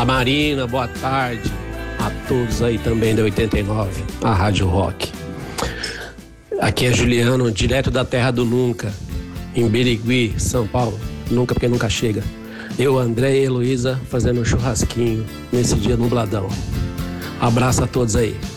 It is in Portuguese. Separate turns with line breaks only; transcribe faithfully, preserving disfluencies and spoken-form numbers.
Fala Marina, boa tarde a todos aí também da oitenta e nove, a Rádio Rock. Aqui é Juliano, direto da terra do nunca, em Birigui, São Paulo. Nunca porque nunca chega. Eu, André e Heloísa fazendo um churrasquinho nesse dia nubladão. Abraço a todos aí.